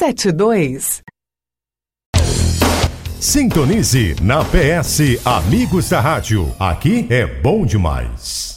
72. Sintonize na PS Amigos da Rádio. Aqui é bom demais.